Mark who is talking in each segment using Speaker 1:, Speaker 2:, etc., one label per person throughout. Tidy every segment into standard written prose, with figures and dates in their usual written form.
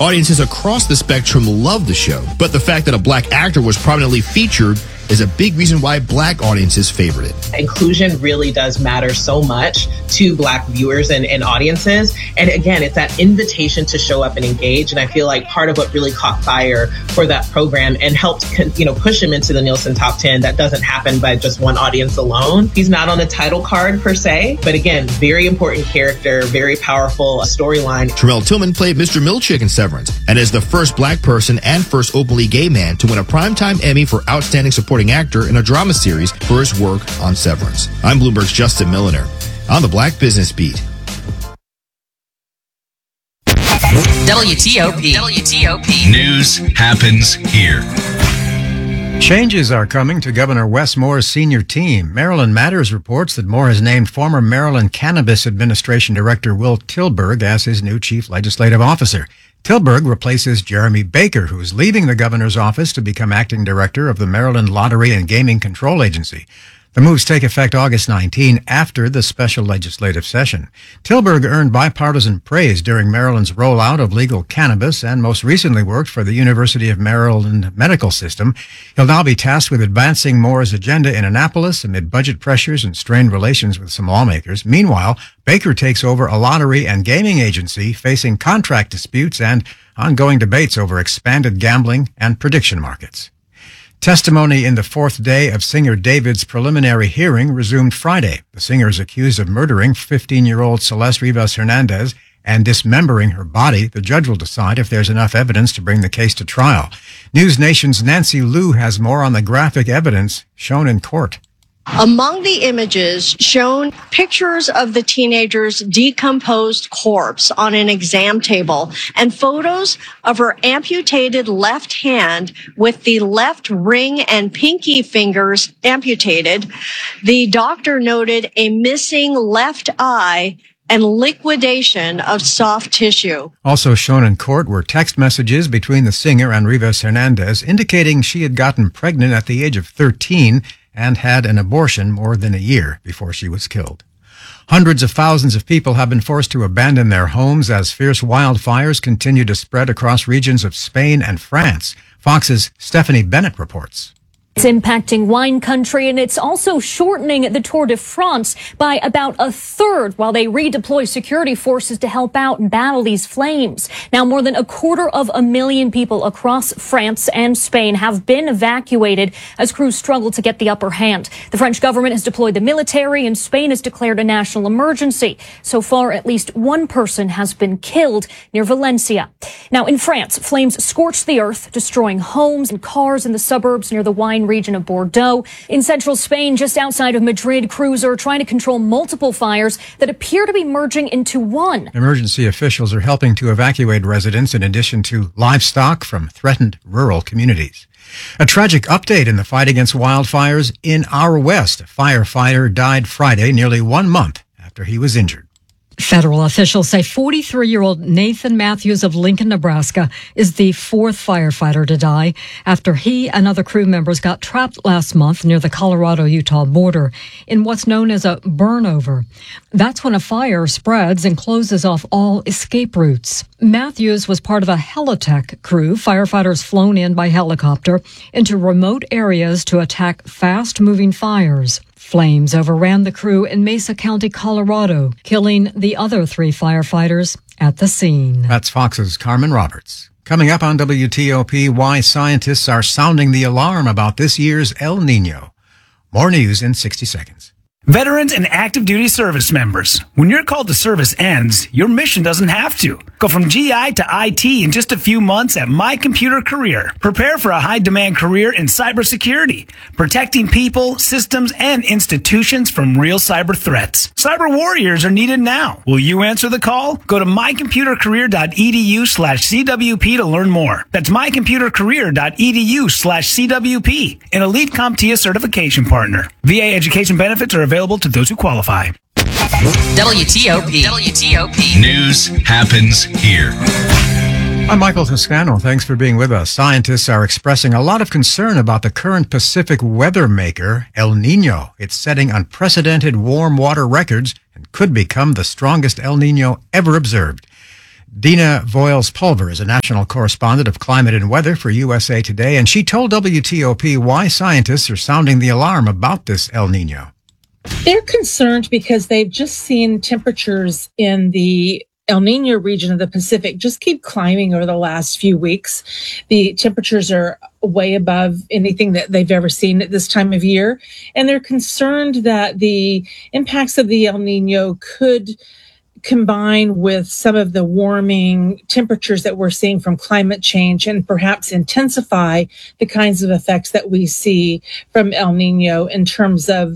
Speaker 1: Audiences across the spectrum love the show, but the fact that a black actor was prominently featured is a big reason why black audiences favored it.
Speaker 2: Inclusion really does matter so much to black viewers and audiences. And again, it's that invitation to show up and engage. And I feel like part of what really caught fire for that program and helped, push him into the Nielsen top 10, that doesn't happen by just one audience alone. He's not on the title card per se, but again, very important character, very powerful storyline.
Speaker 1: Tramell Tillman played Mr. Milchick in Severance and is the first black person and first openly gay man to win a Primetime Emmy for Outstanding Supporting Actor in a drama series for his work on Severance. I'm Bloomberg's Justin Milliner on the Black Business Beat.
Speaker 3: WTOP. News happens here.
Speaker 4: Changes are coming to Governor Wes Moore's senior team. Maryland Matters reports that Moore has named former Maryland Cannabis Administration Director Will Tilburg as his new chief legislative officer. Tilburg replaces Jeremy Baker, who is leaving the governor's office to become acting director of the Maryland Lottery and Gaming Control Agency. The moves take effect August 19 after the special legislative session. Tilburg earned bipartisan praise during Maryland's rollout of legal cannabis and most recently worked for the University of Maryland Medical System. He'll now be tasked with advancing Moore's agenda in Annapolis amid budget pressures and strained relations with some lawmakers. Meanwhile, Baker takes over a lottery and gaming agency facing contract disputes and ongoing debates over expanded gambling and prediction markets. Testimony in the fourth day of singer David's preliminary hearing resumed Friday. The singer is accused of murdering 15-year-old Celeste Rivas Hernandez and dismembering her body. The judge will decide if there's enough evidence to bring the case to trial. News Nation's Nancy Liu has more on the graphic evidence shown in court.
Speaker 5: Among the images shown, pictures of the teenager's decomposed corpse on an exam table and photos of her amputated left hand with the left ring and pinky fingers amputated. The doctor noted a missing left eye and liquidation of soft tissue. Also shown in court were text messages between the singer and Rivas Hernandez indicating she had gotten pregnant at the age of 13 and had an abortion more than a year before she was killed. Hundreds of thousands of people have been forced to abandon their homes as fierce wildfires continue to spread across regions of Spain and France. Fox's Stephanie Bennett reports.
Speaker 6: It's impacting wine country, and it's also shortening the Tour de France by about a third while they redeploy security forces to help out and battle these flames. Now, more than 250,000 people across France and Spain have been evacuated as crews struggle to get the upper hand. The French government has deployed the military, and Spain has declared a national emergency. So far, at least one person has been killed near Valencia. Now, in France, flames scorched the earth, destroying homes and cars in the suburbs near the wine region of Bordeaux. In central Spain, just outside of Madrid, crews are trying to control multiple fires that appear to be merging into one.
Speaker 4: Emergency officials are helping to evacuate residents in addition to livestock from threatened rural communities. A tragic update in the fight against wildfires in our West. A firefighter died Friday, nearly 1 month after he was injured.
Speaker 7: Federal officials say 43-year-old Nathan Matthews of Lincoln, Nebraska, is the fourth firefighter to die after he and other crew members got trapped last month near the Colorado-Utah border in what's known as a burnover. That's when a fire spreads and closes off all escape routes. Matthews was part of a Helitech crew, firefighters flown in by helicopter into remote areas to attack fast-moving fires. Flames overran the crew in Mesa County, Colorado, killing the other 3 firefighters at the scene.
Speaker 4: That's Fox's Carmen Roberts. Coming up on WTOP, why scientists are sounding the alarm about this year's El Nino. More news in 60 seconds.
Speaker 8: Veterans and active duty service members, when your call to service ends, your mission doesn't have to. Go from GI to IT in just a few months at My Computer Career. Prepare for a high-demand career in cybersecurity, protecting people, systems, and institutions from real cyber threats. Cyber warriors are needed now. Will you answer the call? Go to mycomputercareer.edu/CWP to learn more. That's mycomputercareer.edu/CWP, an elite CompTIA certification partner. VA education benefits are available to those who qualify.
Speaker 3: WTOP. News happens here.
Speaker 4: I'm Michael Toscano. Thanks for being with us. Scientists are expressing a lot of concern about the current Pacific weather maker, El Nino. It's setting unprecedented warm water records and could become the strongest El Nino ever observed. Dina Voiles-Pulver is a national correspondent of climate and weather for USA Today, and she told WTOP why scientists are sounding the alarm about this El Nino.
Speaker 9: They're concerned because they've just seen temperatures in the El Nino region of the Pacific just keep climbing over the last few weeks. The temperatures are way above anything that they've ever seen at this time of year. And they're concerned that the impacts of the El Nino could combine with some of the warming temperatures that we're seeing from climate change and perhaps intensify the kinds of effects that we see from El Nino in terms of,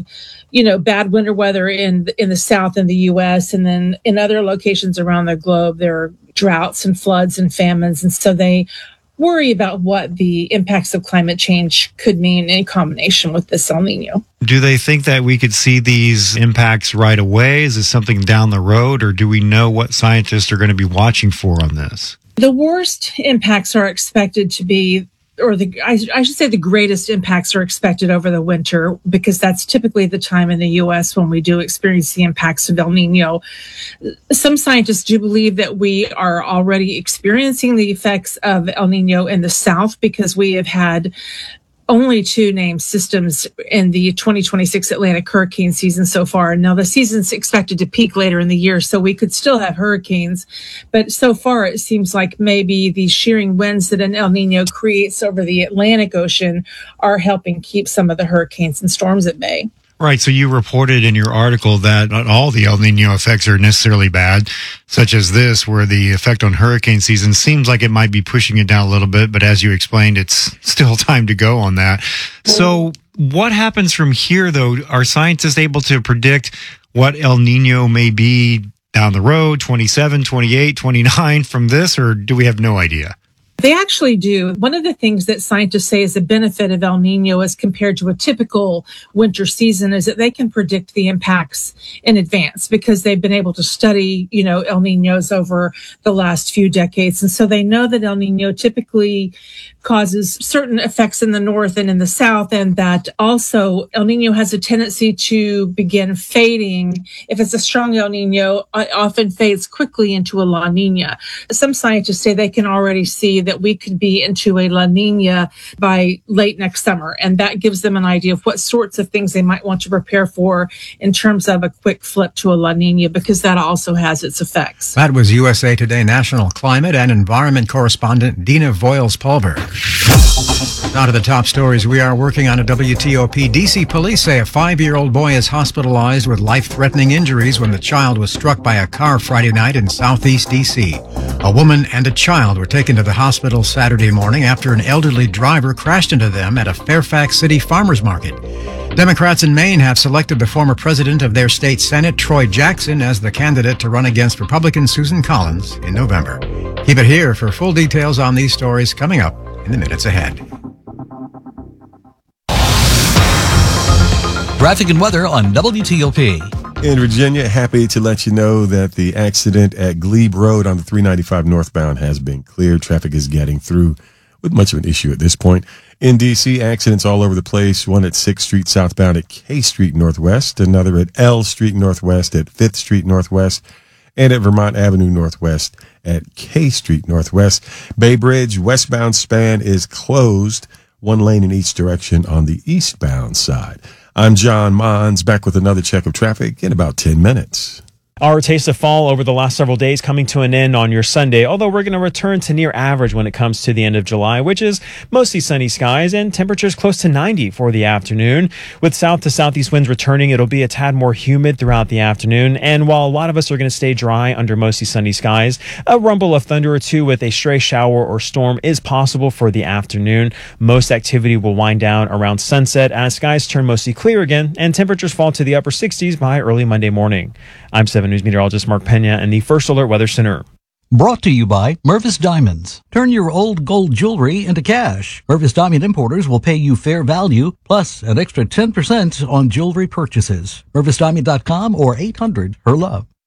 Speaker 9: bad winter weather in the South in the U.S. And then in other locations around the globe, there are droughts and floods and famines. And so they worry about what the impacts of climate change could mean in combination with this El Nino.
Speaker 10: Do they think that we could see these impacts right away? Is this something down the road, or do we know what scientists are going to be watching for on this?
Speaker 9: The worst impacts are expected to be, I should say the greatest impacts are expected over the winter, because that's typically the time in the U.S. when we do experience the impacts of El Nino. Some scientists do believe that we are already experiencing the effects of El Nino in the South, because we have had only 2 named systems in the 2026 Atlantic hurricane season so far. Now, the season's expected to peak later in the year, so we could still have hurricanes. But so far, it seems like maybe the shearing winds that an El Nino creates over the Atlantic Ocean are helping keep some of the hurricanes and storms at bay.
Speaker 10: Right. So you reported in your article that not all the El Nino effects are necessarily bad, such as this, where the effect on hurricane season seems like it might be pushing it down a little bit. But as you explained, it's still time to go on that. So what happens from here, though? Are scientists able to predict what El Nino may be down the road, 27, 28, 29 from this, or do we have no idea?
Speaker 9: They actually do. One of the things that scientists say is a benefit of El Nino as compared to a typical winter season is that they can predict the impacts in advance, because they've been able to study, El Ninos over the last few decades. And so they know that El Nino typically causes certain effects in the north and in the south, and that also El Nino has a tendency to begin fading. If it's a strong El Nino, it often fades quickly into a La Nina. Some scientists say they can already see that we could be into a La Nina by late next summer. And that gives them an idea of what sorts of things they might want to prepare for in terms of a quick flip to a La Nina, because that also has its effects.
Speaker 4: That was USA Today national climate and environment correspondent Dina Voiles-Pulver. Now to the top stories we are working on at WTOP. D.C. police say a 5-year-old boy is hospitalized with life-threatening injuries when the child was struck by a car Friday night in southeast D.C. A woman and a child were taken to the hospital Saturday morning after an elderly driver crashed into them at a Fairfax City farmers market. Democrats in Maine have selected the former president of their state Senate, Troy Jackson, as the candidate to run against Republican Susan Collins in November. Keep it here for full details on these stories coming up in the minutes ahead.
Speaker 11: Traffic and weather on WTOP.
Speaker 12: In Virginia, happy to let you know that the accident at Glebe Road on the 395 northbound has been cleared. Traffic is getting through with much of an issue at this point. In D.C., accidents all over the place. One at 6th Street southbound at K Street Northwest, another at L Street Northwest at 5th Street Northwest, and at Vermont Avenue Northwest at K Street Northwest. Bay Bridge westbound span is closed, 1 lane in each direction on the eastbound side. I'm John Mons, back with another check of traffic in about 10 minutes.
Speaker 13: Our taste of fall over the last several days coming to an end on your Sunday, although we're going to return to near average when it comes to the end of July, which is mostly sunny skies and temperatures close to 90 for the afternoon. With south to southeast winds returning, it'll be a tad more humid throughout the afternoon. And while a lot of us are going to stay dry under mostly sunny skies, a rumble of thunder or two with a stray shower or storm is possible for the afternoon. Most activity will wind down around sunset as skies turn mostly clear again and temperatures fall to the upper 60s by early Monday morning. I'm 7 News meteorologist Mark Pena in the First Alert Weather Center.
Speaker 11: Brought to you by Mervis Diamonds. Turn your old gold jewelry into cash. Mervis Diamond Importers will pay you fair value plus an extra 10% on jewelry purchases. MervisDiamond.com or 800-HER-LOVE.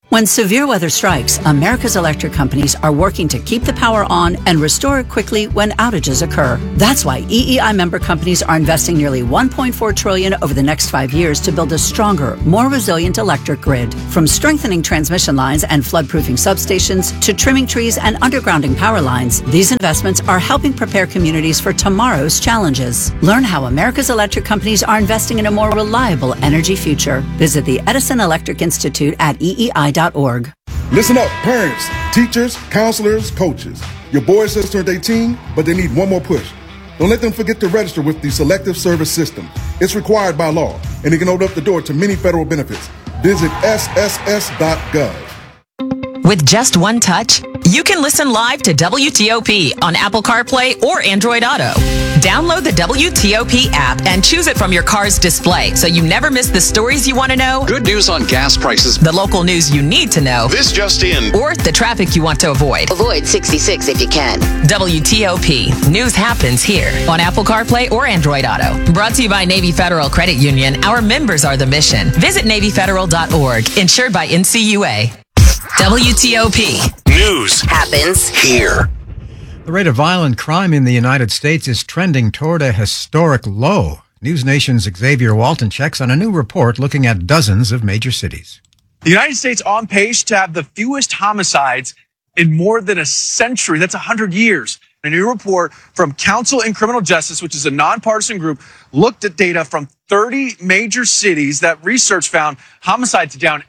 Speaker 14: When severe weather strikes, America's electric companies are working to keep the power on and restore it quickly when outages occur. That's why EEI member companies are investing nearly $1.4 trillion over the next 5 years to build a stronger, more resilient electric grid. From strengthening transmission lines and floodproofing substations to trimming trees and undergrounding power lines, these investments are helping prepare communities for tomorrow's challenges. Learn how America's electric companies are investing in a more reliable energy future. Visit the Edison Electric Institute at EEI.org.
Speaker 15: Listen up, parents, teachers, counselors, coaches. Your boys just turned 18, but they need one more push. Don't let them forget to register with the Selective Service System. It's required by law, and it can open up the door to many federal benefits. Visit sss.gov.
Speaker 16: With just one touch, you can listen live to WTOP on Apple CarPlay or Android Auto. Download the WTOP app and choose it from your car's display so you never miss the stories you want to know.
Speaker 17: Good news on gas prices.
Speaker 16: The local news you need to know.
Speaker 17: This just in.
Speaker 16: Or the traffic you want to avoid.
Speaker 18: Avoid 66 if you can.
Speaker 16: WTOP. News happens here on Apple CarPlay or Android Auto. Brought to you by Navy Federal Credit Union. Our members are the mission. Visit NavyFederal.org. Insured by NCUA. WTOP.
Speaker 3: News happens here.
Speaker 4: The rate of violent crime in the United States is trending toward a historic low. News Nation's Xavier Walton checks on a new report looking at dozens of major cities.
Speaker 19: The United States on pace to have the fewest homicides in more than a century. That's 100 years. A new report from Council in Criminal Justice, which is a nonpartisan group, looked at data from 30 major cities that research found homicides down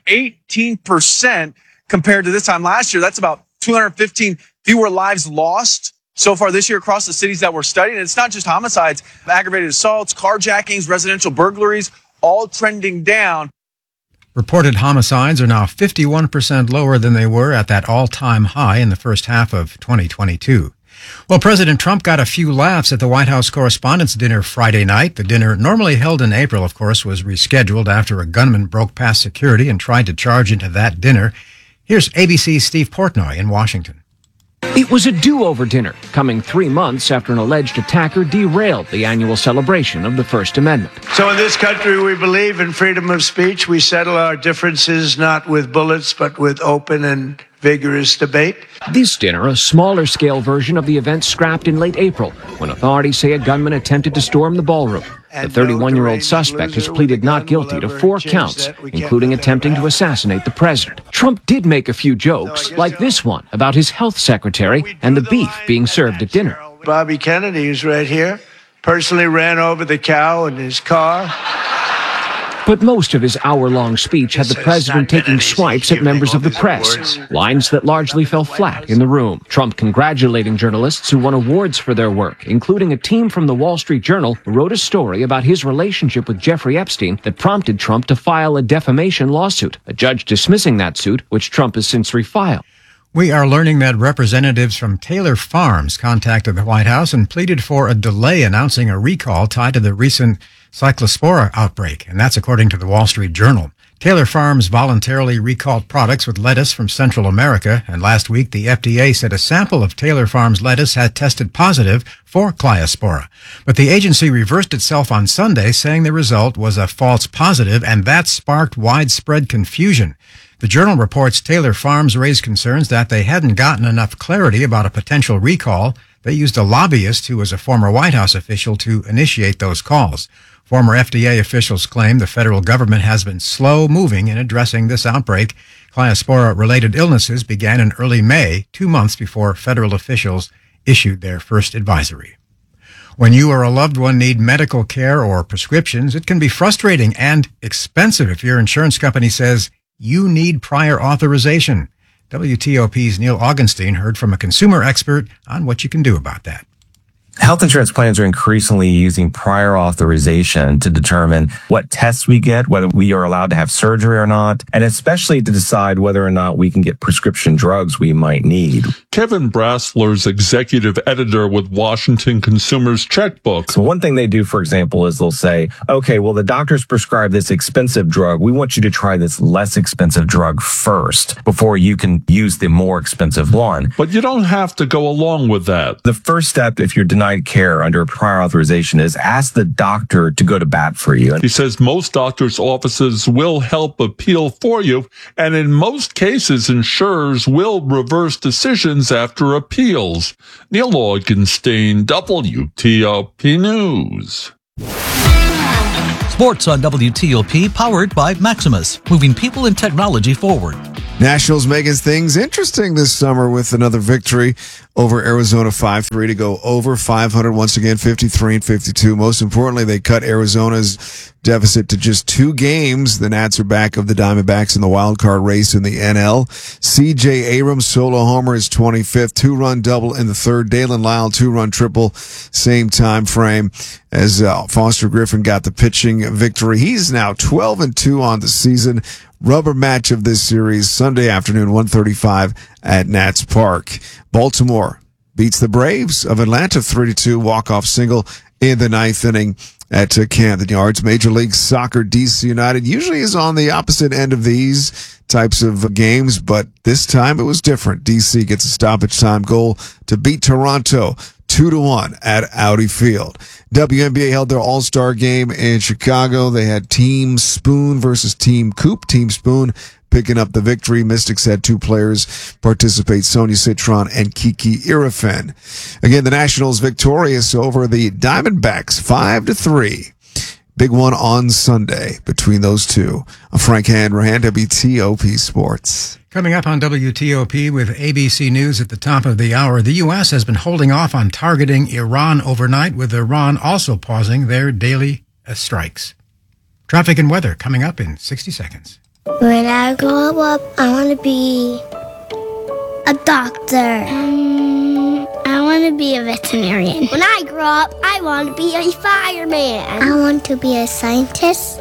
Speaker 19: 18% compared to this time last year. That's about 215 fewer lives lost so far this year across the cities that we're studying. And it's not just homicides, aggravated assaults, carjackings, residential burglaries, all trending down.
Speaker 4: Reported homicides are now 51% lower than they were at that all-time high in the first half of 2022. Well, President Trump got a few laughs at the White House Correspondents' Dinner Friday night. The dinner, normally held in April, of course, was rescheduled after a gunman broke past security and tried to charge into that dinner. Here's ABC's Steve Portnoy in Washington.
Speaker 20: It was a do-over dinner, coming 3 months after an alleged attacker derailed the annual celebration of the First Amendment.
Speaker 21: So in this country, we believe in freedom of speech. We settle our differences not with bullets, but with open and vigorous debate.
Speaker 20: This dinner, a smaller-scale version of the event scrapped in late April, when authorities say a gunman attempted to storm the ballroom. The 31-year-old suspect has pleaded not guilty to 4 counts, including attempting to assassinate the president. Trump did make a few jokes, like this one about his health secretary and the beef being served at dinner.
Speaker 21: Bobby Kennedy, who's right here, personally ran over the cow in his car.
Speaker 20: But most of his hour-long speech had the president taking swipes at members of the press, lines that largely fell flat in the room. Trump congratulating journalists who won awards for their work, including a team from the Wall Street Journal who wrote a story about his relationship with Jeffrey Epstein that prompted Trump to file a defamation lawsuit, a judge dismissing that suit, which Trump has since refiled.
Speaker 4: We are learning that representatives from Taylor Farms contacted the White House and pleaded for a delay announcing a recall tied to the recent Cyclospora outbreak, and that's according to the Wall Street Journal. Taylor Farms voluntarily recalled products with lettuce from Central America, and last week the FDA said a sample of Taylor Farms lettuce had tested positive for Cyclospora. But the agency reversed itself on Sunday, saying the result was a false positive, and that sparked widespread confusion. The Journal reports Taylor Farms raised concerns that they hadn't gotten enough clarity about a potential recall. They used a lobbyist who was a former White House official to initiate those calls. Former FDA officials claim the federal government has been slow moving in addressing this outbreak. Cyclospora-related illnesses began in early May, 2 months before federal officials issued their first advisory. When you or a loved one need medical care or prescriptions, it can be frustrating and expensive if your insurance company says you need prior authorization. WTOP's Neil Augenstein heard from a consumer expert on what you can do about that.
Speaker 22: Health insurance plans are increasingly using prior authorization to determine what tests we get, whether we are allowed to have surgery or not, and especially to decide whether or not we can get prescription drugs we might need.
Speaker 23: Kevin Brassler's executive editor with Washington Consumers Checkbook.
Speaker 22: So one thing they do, for example, is they'll say, okay, well, the doctor's prescribed this expensive drug. We want you to try this less expensive drug first before you can use the more expensive one.
Speaker 23: But you don't have to go along with that.
Speaker 22: The first step, if you're denied denied care under a prior authorization is ask the doctor to go to bat for you.
Speaker 23: He says most doctors' offices will help appeal for you, and in most cases, insurers will reverse decisions after appeals. Neil Augenstein, WTOP News.
Speaker 11: Sports on WTOP, powered by Maximus, moving people and technology forward.
Speaker 1: Nationals making things interesting this summer with another victory over Arizona 5-3 to go over 500 once again, 53-52. Most importantly, they cut Arizona's deficit to just 2 games. The Nats are back of the Diamondbacks in the wild card race in the NL. CJ Abrams solo homer is 25th, 2-run double in the third. Dalen Lyle 2-run triple, same time frame as Foster Griffin got the pitching victory. He's now 12-2 on the season. Rubber match of this series, Sunday afternoon, 1:35 at Nats Park. Baltimore beats the Braves of Atlanta 3-2, walk-off single in the 9th inning at Camden Yards. Major League Soccer, DC United usually is on the opposite end of these types of games, but this time it was different. DC gets a stoppage time goal to beat Toronto 2-1 at Audi Field. WNBA held their All-Star game in Chicago. They had Team Spoon versus Team Coop. Team Spoon picking up the victory. Mystics had 2 players participate, Sonia Citron and Kiki Irifen. Again, the Nationals victorious over the Diamondbacks 5-3. Big one on Sunday between those two. I'm Frank Hanrahan, WTOP Sports.
Speaker 4: Coming up on WTOP with ABC News at the top of the hour, the U.S. has been holding off on targeting Iran overnight, with Iran also pausing their daily strikes. Traffic and weather coming up in 60 seconds.
Speaker 2: When I grow up, I want to be a doctor. I want to be a veterinarian. When I grow up, I want to be a fireman. I want to be a scientist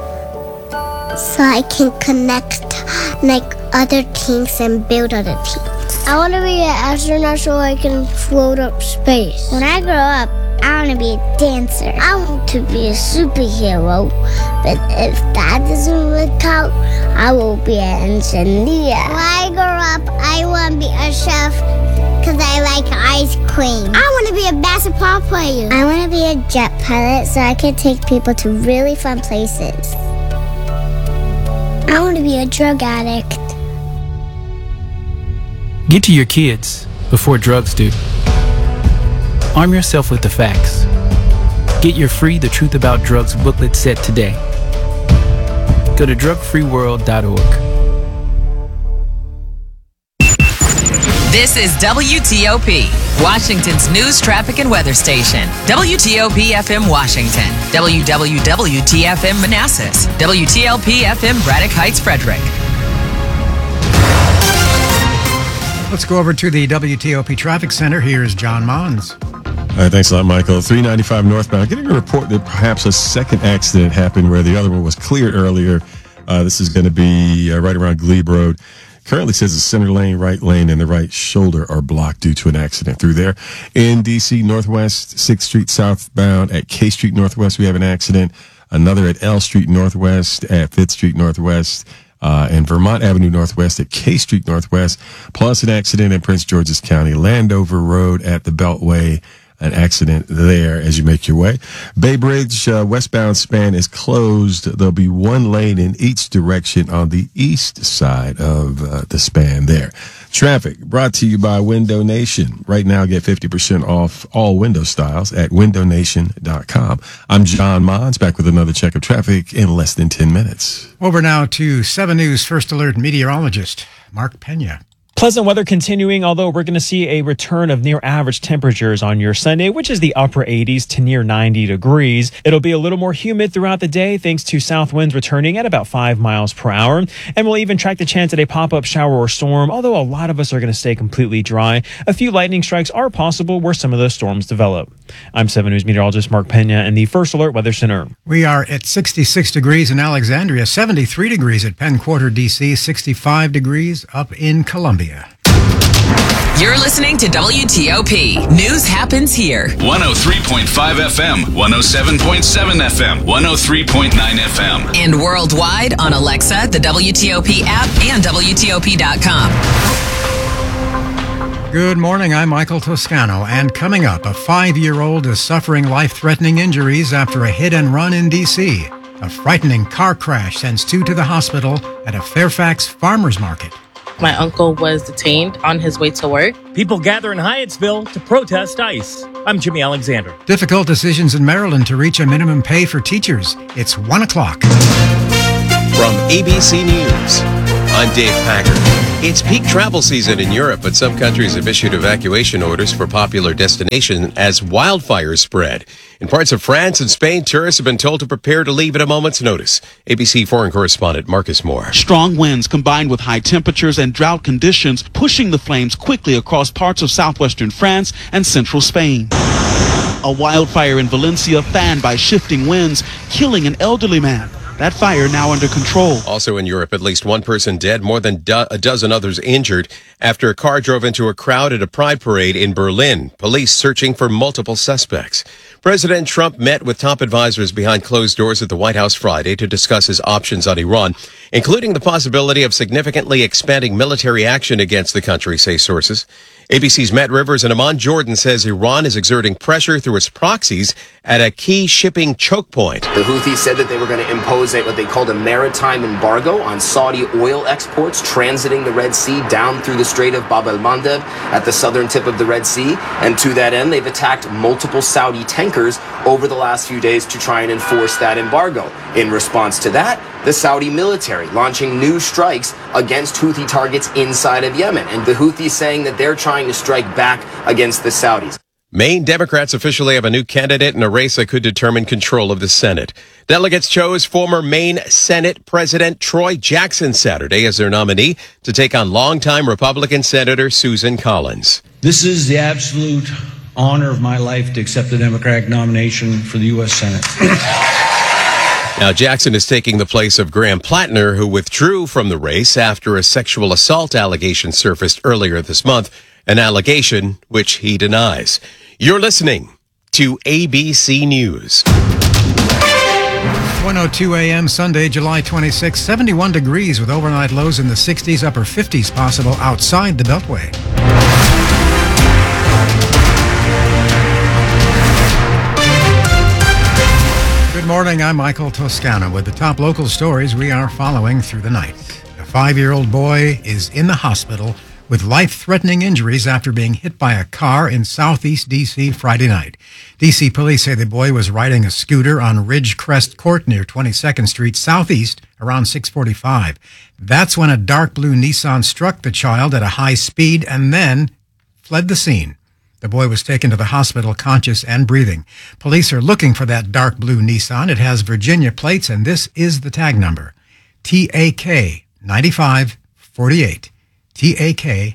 Speaker 2: so I can connect other things and build other things. I want to be an astronaut so I can float up space. When I grow up, I want to be a dancer. I want to be a superhero, but if that doesn't work out, I will be an engineer. When I grow up, I want to be a chef because I like ice cream. I want to be a basketball player. I want to be a jet pilot so I can take people to really fun places. I want to be a drug addict.
Speaker 5: Get to your kids before drugs do. Arm yourself with the facts. Get your free The Truth About Drugs booklet set today. Go to drugfreeworld.org.
Speaker 16: This is WTOP, Washington's news, traffic, and weather station. WTOP FM Washington, WWWT-FM Manassas, WTLP FM Braddock Heights, Frederick.
Speaker 4: Let's go over to the WTOP Traffic Center. Here's John Mons.
Speaker 12: All right, thanks a lot, Michael. 395 northbound. Getting a report that perhaps a second accident happened where the other one was cleared earlier. This is going to be right around Glebe Road. Currently says the center lane, right lane, and the right shoulder are blocked due to an accident through there. In D.C. Northwest, 6th Street southbound at K Street Northwest, we have an accident. Another at L Street Northwest, at 5th Street Northwest, and Vermont Avenue Northwest at K Street Northwest, plus an accident in Prince George's County, Landover Road at the Beltway, an accident there as you make your way. Bay Bridge westbound span is closed. There'll be one lane in each direction on the east side of the span there. Traffic brought to you by Window Nation. Right now, get 50% off all window styles at windownation.com. I'm John Mons, back with another check of traffic in less than 10 minutes.
Speaker 4: Over now to 7 News First Alert meteorologist Mark Pena.
Speaker 13: Pleasant weather continuing, although we're going to see a return of near average temperatures on your Sunday, which is the upper 80s to near 90 degrees. It'll be a little more humid throughout the day thanks to south winds returning at about 5 miles per hour. And we'll even track the chance at a pop-up shower or storm, although a lot of us are going to stay completely dry. A few lightning strikes are possible where some of those storms develop. I'm 7 News meteorologist Mark Pena in the First Alert Weather Center.
Speaker 4: We are at 66 degrees in Alexandria, 73 degrees at Penn Quarter, D.C., 65 degrees up in Columbia.
Speaker 16: You're listening to WTOP. News happens here.
Speaker 17: 103.5 FM, 107.7 FM, 103.9 FM.
Speaker 16: And worldwide on Alexa, the WTOP app, and WTOP.com.
Speaker 4: Good morning, I'm Michael Toscano, and coming up, a 5-year-old is suffering life-threatening injuries after a hit and run in D.C. A frightening car crash sends 2 to the hospital at a Fairfax farmer's market.
Speaker 6: My uncle was detained on his way to work.
Speaker 7: People gather in Hyattsville to protest ICE. I'm Jimmy Alexander.
Speaker 4: Difficult decisions in Maryland to reach a minimum pay for teachers. It's 1 o'clock.
Speaker 8: From ABC News, I'm Dave Packard. It's peak travel season in Europe, but some countries have issued evacuation orders for popular destinations as wildfires spread. In parts of France and Spain, tourists have been told to prepare to leave at a moment's notice. ABC foreign correspondent Marcus Moore.
Speaker 24: Strong winds combined with high temperatures and drought conditions pushing the flames quickly across parts of southwestern France and central Spain. A wildfire in Valencia fanned by shifting winds, killing an elderly man. That fire now under control.
Speaker 8: Also in Europe, at least one person dead, more than a dozen others injured after a car drove into a crowd at a pride parade in Berlin. Police searching for multiple suspects. President Trump met with top advisors behind closed doors at the White House Friday to discuss his options on Iran, including the possibility of significantly expanding military action against the country, say sources. ABC's Matt Rivers and Amon Jordan says Iran is exerting pressure through its proxies at a key shipping choke point.
Speaker 25: The Houthis said that they were going to impose what they called a maritime embargo on Saudi oil exports transiting the Red Sea down through the Strait of Bab el-Mandeb at the southern tip of the Red Sea. And to that end, they've attacked multiple Saudi tankers over the last few days to try and enforce that embargo. In response to that, the Saudi military launching new strikes against Houthi targets inside of Yemen. And the Houthis saying that they're trying to strike back against the Saudis.
Speaker 8: Maine Democrats officially have a new candidate in a race that could determine control of the Senate. Delegates chose former Maine Senate President Troy Jackson Saturday as their nominee to take on longtime Republican Senator Susan Collins.
Speaker 26: This is the absolute honor of my life to accept the Democratic nomination for the U.S. Senate.
Speaker 8: Now, Jackson is taking the place of Graham Plattner, who withdrew from the race after a sexual assault allegation surfaced earlier this month, an allegation which he denies. You're listening to ABC News.
Speaker 4: 1:02 a.m. Sunday, July 26, 71 degrees with overnight lows in the 60s, upper 50s possible outside the Beltway. Good morning, I'm Michael Toscano with the top local stories we are following through the night. A 5-year-old boy is in the hospital with life-threatening injuries after being hit by a car in southeast D.C. Friday night. D.C. police say the boy was riding a scooter on Ridgecrest Court near 22nd Street Southeast around 6:45. That's when a dark blue Nissan struck the child at a high speed and then fled the scene. The boy was taken to the hospital conscious and breathing. Police are looking for that dark blue Nissan. It has Virginia plates, and this is the tag number. TAK 9548. TAK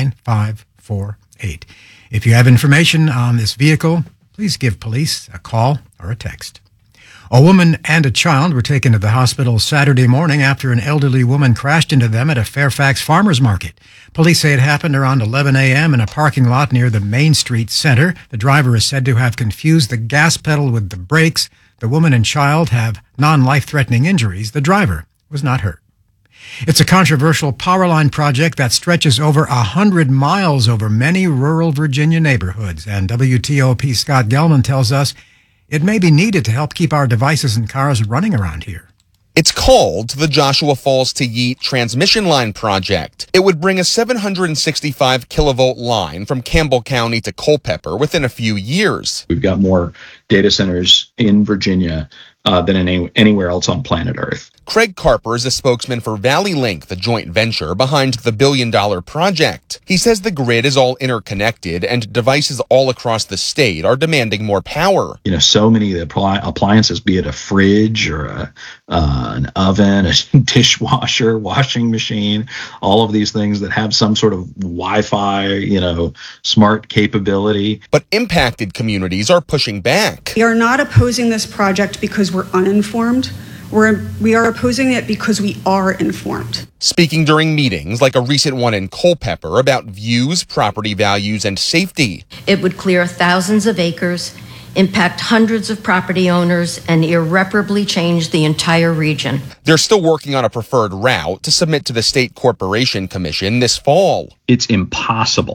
Speaker 4: 9548. If you have information on this vehicle, please give police a call or a text. A woman and a child were taken to the hospital Saturday morning after an elderly woman crashed into them at a Fairfax farmer's market. Police say it happened around 11 a.m. in a parking lot near the Main Street Center. The driver is said to have confused the gas pedal with the brakes. The woman and child have non-life-threatening injuries. The driver was not hurt. It's a controversial power line project that stretches over 100 miles over many rural Virginia neighborhoods. And WTOP Scott Gelman tells us it may be needed to help keep our devices and cars running around here.
Speaker 27: It's called the Joshua Falls to Yeet Transmission Line Project. It would bring a 765 kilovolt line from Campbell County to Culpeper within a few years.
Speaker 28: We've got more data centers in Virginia than anywhere else on planet Earth.
Speaker 27: Craig Carper is a spokesman for Valley Link, the joint venture behind the billion-dollar project. He says the grid is all interconnected and devices all across the state are demanding more power.
Speaker 28: You know, so many of the appliances, be it a fridge or an oven, a dishwasher, washing machine, all of these things that have some sort of Wi-Fi, smart capability.
Speaker 27: But impacted communities are pushing back.
Speaker 29: We are not opposing this project because we're uninformed. We are opposing it because we are informed.
Speaker 27: Speaking during meetings like a recent one in Culpeper about views, property values, and safety.
Speaker 30: It would clear thousands of acres, impact hundreds of property owners, and irreparably change the entire region.
Speaker 27: They're still working on a preferred route to submit to the State Corporation Commission this fall.
Speaker 28: It's impossible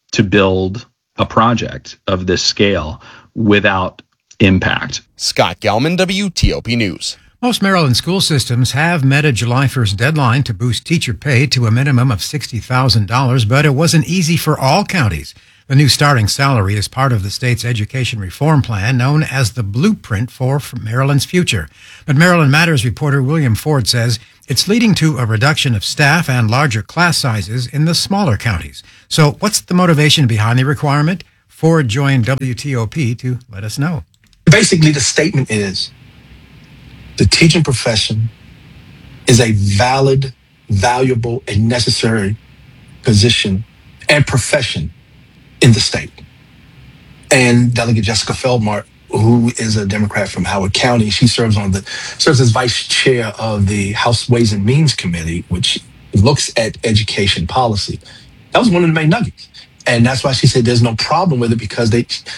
Speaker 28: to build a project of this scale without impact.
Speaker 27: Scott Gelman, WTOP News.
Speaker 4: Most Maryland school systems have met a July 1st deadline to boost teacher pay to a minimum of $60,000, but it wasn't easy for all counties. The new starting salary is part of the state's education reform plan known as the Blueprint for Maryland's Future. But Maryland Matters reporter William Ford says it's leading to a reduction of staff and larger class sizes in the smaller counties. So what's the motivation behind the requirement? Ford joined WTOP to let us know.
Speaker 3: Basically, the statement is the teaching profession is a valid, valuable, and necessary position and profession in the state. And Delegate Jessica Feldmart, who is a Democrat from Howard County, she serves as vice chair of the House Ways and Means Committee, which looks at education policy. That was one of the main nuggets. And that's why she said there's no problem with it, because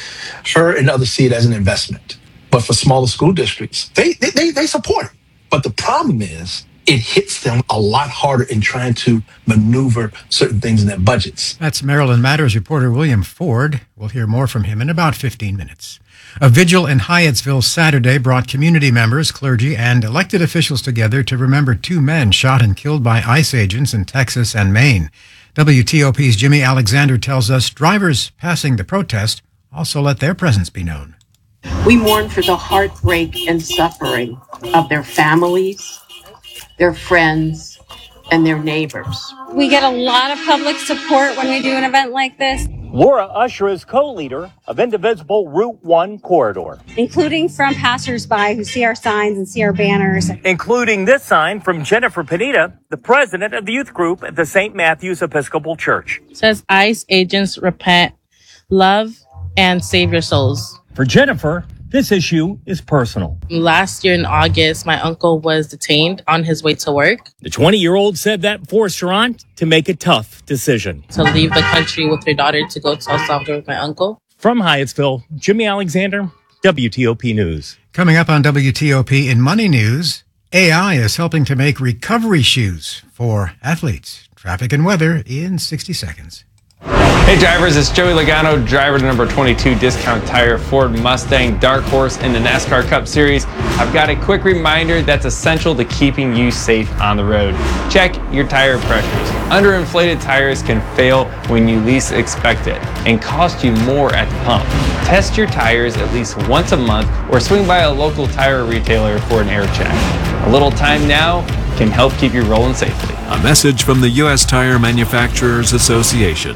Speaker 3: her and others see it as an investment. But for smaller school districts, they support it. But the problem is it hits them a lot harder in trying to maneuver certain things in their budgets.
Speaker 4: That's Maryland Matters reporter William Ford. We'll hear more from him in about 15 minutes. A vigil in Hyattsville Saturday brought community members, clergy, and elected officials together to remember 2 men shot and killed by ICE agents in Texas and Maine. WTOP's Jimmy Alexander tells us drivers passing the protest also let their presence be known.
Speaker 9: We mourn for the heartbreak and suffering of their families, their friends, and their neighbors.
Speaker 10: We get a lot of public support when we do an event like this.
Speaker 7: Laura Usher is co-leader of Indivisible Route 1 Corridor,
Speaker 10: Including from passersby who see our signs and see our banners.
Speaker 7: including this sign from Jennifer Panetta, the president of the youth group at the St. Matthew's Episcopal Church.
Speaker 6: It says ICE agents repent, love, and save your souls.
Speaker 7: For Jennifer, this issue is personal.
Speaker 6: Last year in August, my uncle was detained on his way to work.
Speaker 7: The 20-year-old said that forced her aunt to make a tough decision.
Speaker 6: To leave the country with her daughter to go to El Salvador with my uncle.
Speaker 7: From Hyattsville, Jimmy Alexander, WTOP News.
Speaker 4: Coming up on WTOP in Money News, AI is helping to make recovery shoes for athletes. Traffic and weather in 60 seconds.
Speaker 14: Hey drivers, it's Joey Logano, driver to number 22 Discount Tire Ford Mustang Dark Horse in the NASCAR Cup Series. I've got a quick reminder that's essential to keeping you safe on the road. Check your tire pressures. Underinflated tires can fail when you least expect it and cost you more at the pump. Test your tires at least once a month or swing by a local tire retailer for an air check. A little time now can help keep you rolling safely.
Speaker 15: A message from the U.S. Tire Manufacturers Association.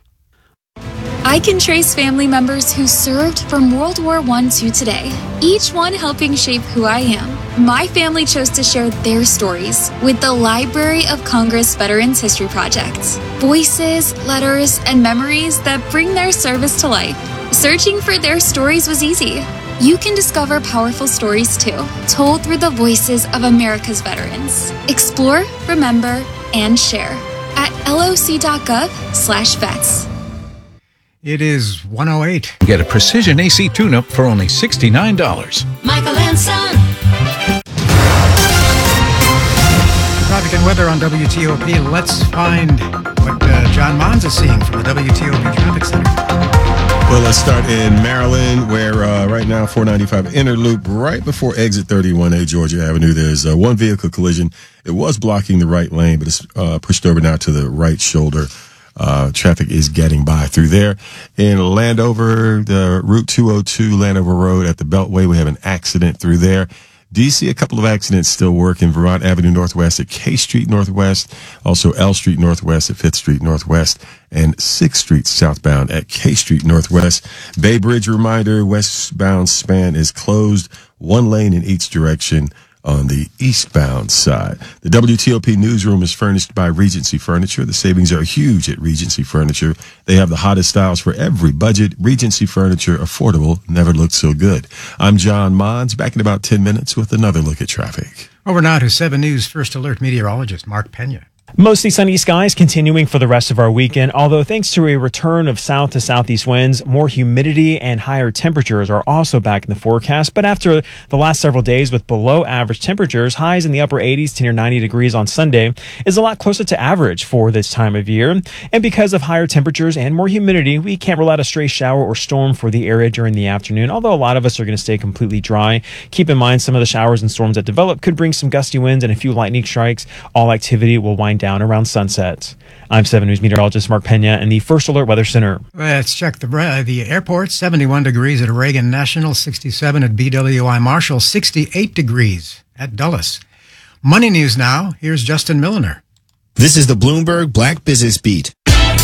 Speaker 18: I can trace family members who served from World War I to today, each one helping shape who I am. My family chose to share their stories with the Library of Congress Veterans History Project. Voices, letters, and memories that bring their service to life. Searching for their stories was easy. You can discover powerful stories too, told through the voices of America's veterans. Explore, remember, and share at loc.gov/vets.
Speaker 4: It is 1:08.
Speaker 15: Get a precision AC tune-up for only $69.
Speaker 18: Michael and Son.
Speaker 4: Traffic and weather on WTOP. Let's find what John Mons is seeing from the WTOP Traffic Center.
Speaker 12: Well, let's start in Maryland, where right now 495 Inner Loop, right before exit 31A Georgia Avenue, there's one vehicle collision. It was blocking the right lane, but it's pushed over now to the right shoulder. Traffic is getting by through there. In Landover, the Route 202 Landover Road at the Beltway, we have an accident through there. DC, a couple of accidents still working. Vermont Avenue Northwest at K Street Northwest, also L Street Northwest at 5th Street Northwest, and 6th Street southbound at K Street Northwest. Bay Bridge reminder, westbound span is closed, one lane in each direction on the eastbound side. The WTOP newsroom is furnished by Regency Furniture. The savings are huge at Regency Furniture. They have the hottest styles for every budget. Regency Furniture, affordable, never looked so good. I'm John Mons, back in about 10 minutes with another look at traffic.
Speaker 4: Over now to 7 News First Alert meteorologist Mark Pena.
Speaker 1: Mostly sunny skies continuing for the rest of our weekend, although thanks to a return of south to southeast winds, more humidity and higher temperatures are also back in the forecast. But after the last several days with below average temperatures, highs in the upper 80s to near 90 degrees on Sunday is a lot closer to average for this time of year. And because of higher temperatures and more humidity, we can't rule out a stray shower or storm for the area during the afternoon, although a lot of us are going to stay completely dry. Keep in mind some of the showers and storms that develop could bring some gusty winds and a few lightning strikes. All activity will wind down around sunset. I'm 7 News meteorologist Mark Pena in the First Alert Weather Center.
Speaker 4: Let's check the airport. 71 degrees at Reagan National, 67 at BWI Marshall, 68 degrees at Dulles. Money news now. Here's Justin Milliner.
Speaker 2: This is the Bloomberg Black Business Beat.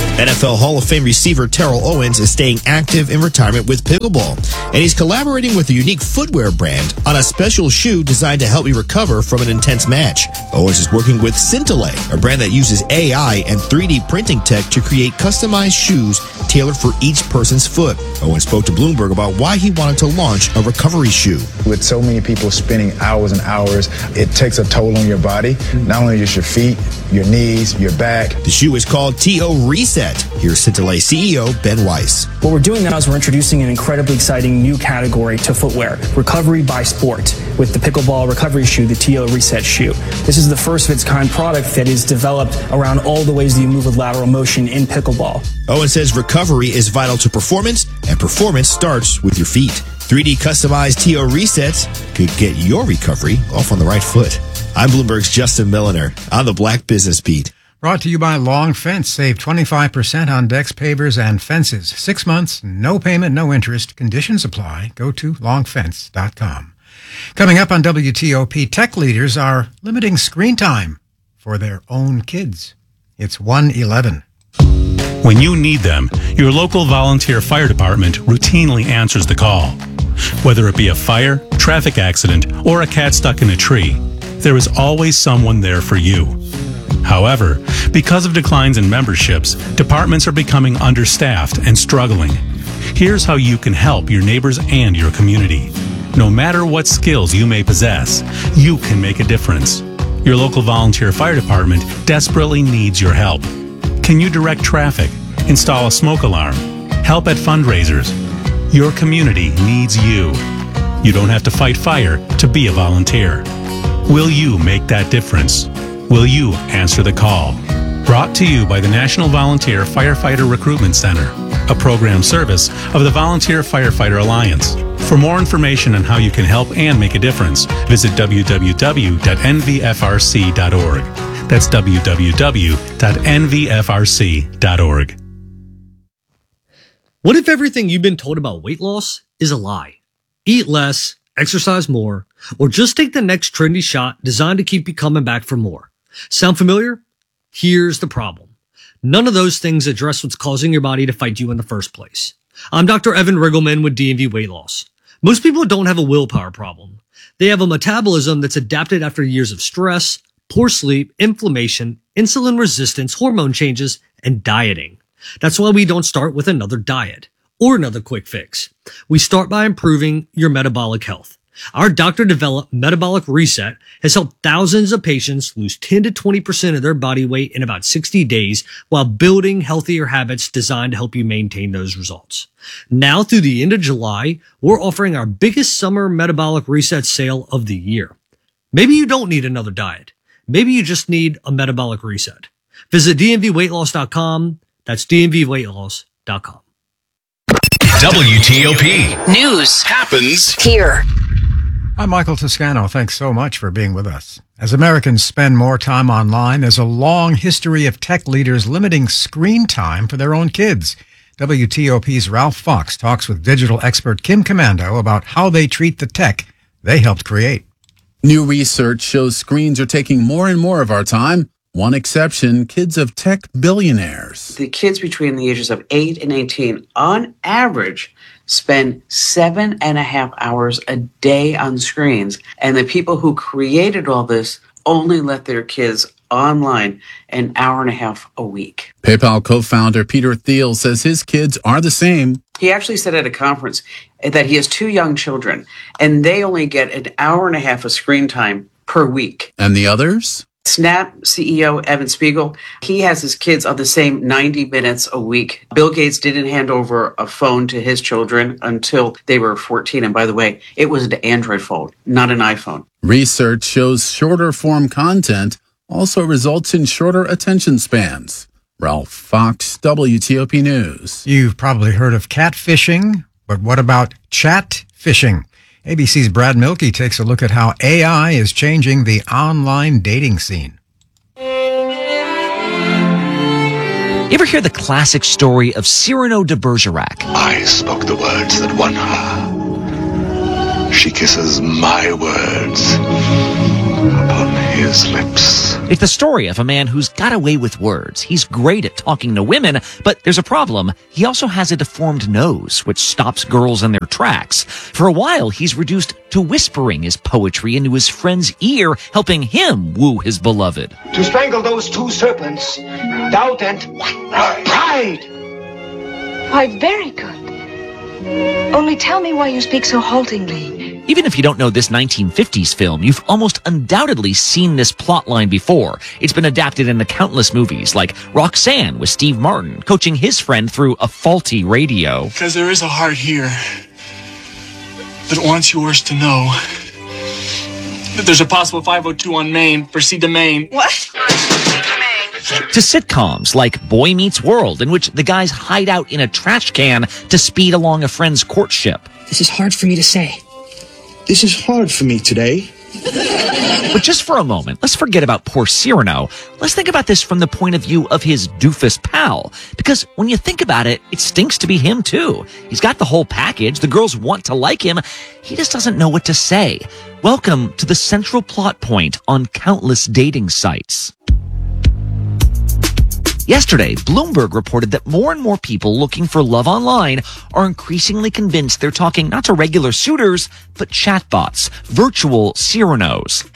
Speaker 2: NFL Hall of Fame receiver Terrell Owens is staying active in retirement with pickleball, and he's collaborating with a unique footwear brand on a special shoe designed to help you recover from an intense match. Owens is working with Scintillate, a brand that uses AI and 3D printing tech to create customized shoes tailored for each person's foot. Owens spoke to Bloomberg about why he wanted to launch a recovery shoe.
Speaker 5: With so many people spending hours and hours, it takes a toll on your body, not only just your feet, your knees, your back.
Speaker 2: The shoe is called TO Reset. Here's Scintillate CEO Ben Weiss.
Speaker 11: What we're doing now is we're introducing an incredibly exciting new category to footwear, recovery by sport, with the pickleball recovery shoe, the TO Reset shoe. This is the first of its kind product that is developed around all the ways that you move with lateral motion in pickleball.
Speaker 2: Owen says recovery is vital to performance, and performance starts with your feet. 3D customized TO Resets could get your recovery off on the right foot. I'm Bloomberg's Justin Milliner on the Black Business Beat.
Speaker 4: Brought to you by Long Fence. Save 25% on decks, pavers, and fences. 6 months, no payment, no interest. Conditions apply. Go to longfence.com. Coming up on WTOP, tech leaders are limiting screen time for their own kids. It's 1:11.
Speaker 13: When you need them, your local volunteer fire department routinely answers the call. Whether it be a fire, traffic accident, or a cat stuck in a tree, there is always someone there for you. However, because of declines in memberships, departments are becoming understaffed and struggling. Here's how you can help your neighbors and your community. No matter what skills you may possess, you can make a difference. Your local volunteer fire department desperately needs your help. Can you direct traffic, install a smoke alarm, help at fundraisers? Your community needs you. You don't have to fight fire to be a volunteer. Will you make that difference? Will you answer the call? Brought to you by the National Volunteer Firefighter Recruitment Center, a program service of the Volunteer Firefighter Alliance. For more information on how you can help and make a difference, visit www.nvfrc.org. That's www.nvfrc.org.
Speaker 19: What if everything you've been told about weight loss is a lie? Eat less, exercise more, or just take the next trendy shot designed to keep you coming back for more. Sound familiar? Here's the problem. None of those things address what's causing your body to fight you in the first place. I'm Dr. Evan Riggleman with D&V Weight Loss. Most people don't have a willpower problem. They have a metabolism that's adapted after years of stress, poor sleep, inflammation, insulin resistance, hormone changes, and dieting. That's why we don't start with another diet or another quick fix. We start by improving your metabolic health. Our doctor-developed Metabolic Reset has helped thousands of patients lose 10 to 20% of their body weight in about 60 days while building healthier habits designed to help you maintain those results. Now through the end of July, we're offering our biggest summer Metabolic Reset sale of the year. Maybe you don't need another diet. Maybe you just need a metabolic reset. Visit dmvweightloss.com. That's dmvweightloss.com.
Speaker 17: WTOP.
Speaker 16: News
Speaker 17: happens
Speaker 16: here.
Speaker 4: I'm Michael Toscano. Thanks so much for being with us. As Americans spend more time online, there's a long history of tech leaders limiting screen time for their own kids. WTOP's Ralph Fox talks with digital expert Kim Commando about how they treat the tech they helped create.
Speaker 20: New research shows screens are taking more and more of our time. One exception, kids of tech billionaires.
Speaker 21: The kids between the ages of 8 and 18, on average, spend 7.5 hours a day on screens. And the people who created all this only let their kids online an hour and a half a week.
Speaker 20: PayPal co-founder Peter Thiel says his kids are the same.
Speaker 21: He actually said at a conference that he has 2 young children, and they only get an hour and a half of screen time per week.
Speaker 20: And the others?
Speaker 21: Snap CEO Evan Spiegel, he has his kids on the same 90 minutes a week. Bill Gates didn't hand over a phone to his children until they were 14. And by the way, it was an Android phone, not an iPhone.
Speaker 20: Research shows shorter form content also results in shorter attention spans. Ralph Fox, WTOP News.
Speaker 4: You've probably heard of catfishing, but what about chat fishing? ABC's Brad Milkey takes a look at how AI is changing the online dating scene.
Speaker 8: You ever hear the classic story of Cyrano de Bergerac?
Speaker 22: I spoke the words that won her. She kisses my words upon his lips.
Speaker 8: It's the story of a man who's got away with words. He's great at talking to women, but there's a problem. He also has a deformed nose, which stops girls in their tracks. For a while, he's reduced to whispering his poetry into his friend's ear, helping him woo his beloved.
Speaker 23: To strangle those two serpents, doubt and pride.
Speaker 24: Why, very good. Only tell me why you speak so haltingly.
Speaker 8: Even if you don't know this 1950s film, you've almost undoubtedly seen this plotline before. It's been adapted into countless movies, like Roxanne with Steve Martin, coaching his friend through a faulty radio.
Speaker 25: Because there is a heart here that wants yours to know that there's a possible 502 on Main. Proceed to Main.
Speaker 24: What?
Speaker 8: To sitcoms like Boy Meets World, in which the guys hide out in a trash can to speed along a friend's courtship.
Speaker 26: This is hard for me to say.
Speaker 22: This is hard for me today.
Speaker 8: But just for a moment, let's forget about poor Cyrano. Let's think about this from the point of view of his doofus pal. Because when you think about it, it stinks to be him too. He's got the whole package. The girls want to like him. He just doesn't know what to say. Welcome to the central plot point on countless dating sites. Yesterday, Bloomberg reported that more and more people looking for love online are increasingly convinced they're talking not to regular suitors, but chatbots, virtual Cyranos.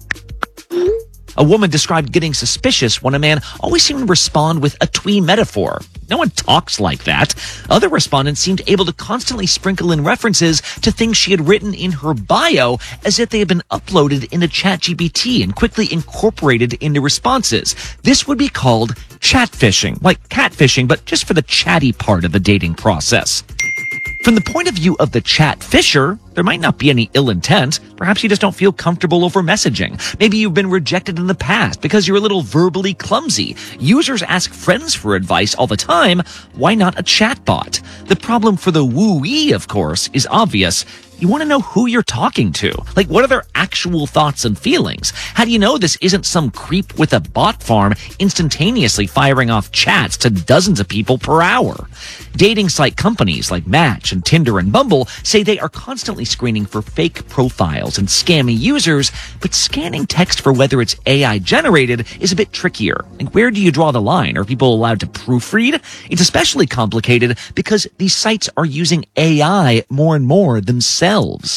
Speaker 8: A woman described getting suspicious when a man always seemed to respond with a twee metaphor. No one talks like that. Other respondents seemed able to constantly sprinkle in references to things she had written in her bio as if they had been uploaded into ChatGPT and quickly incorporated into responses. This would be called chatfishing, like catfishing, but just for the chatty part of the dating process. From the point of view of the chat fisher, there might not be any ill intent. Perhaps you just don't feel comfortable over messaging. Maybe you've been rejected in the past because you're a little verbally clumsy. Users ask friends for advice all the time. Why not a chatbot? The problem for the woo-ee, of course, is obvious. You want to know who you're talking to. Like, what are their actual thoughts and feelings? How do you know this isn't some creep with a bot farm instantaneously firing off chats to dozens of people per hour? Dating site companies like Match and Tinder and Bumble say they are constantly screening for fake profiles and scammy users, but scanning text for whether it's AI generated is a bit trickier. Like, where do you draw the line? Are people allowed to proofread? It's especially complicated because these sites are using AI more and more themselves.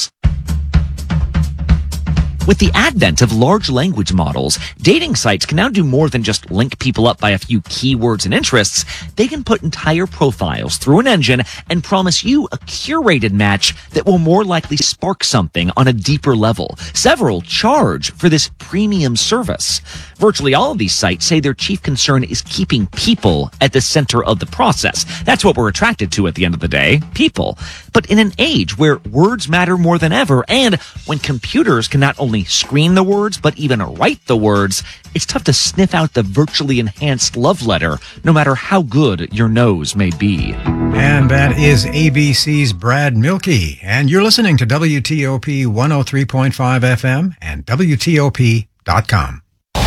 Speaker 8: With the advent of large language models, dating sites can now do more than just link people up by a few keywords and interests. They can put entire profiles through an engine and promise you a curated match that will more likely spark something on a deeper level. Several charge for this premium service. Virtually all of these sites say their chief concern is keeping people at the center of the process. That's what we're attracted to at the end of the day, people. But in an age where words matter more than ever, and when computers can not only screen the words, but even write the words, it's tough to sniff out the virtually enhanced love letter, no matter how good your nose may be.
Speaker 4: And that is ABC's Brad Milkey. And you're listening to WTOP 103.5 FM and WTOP.com.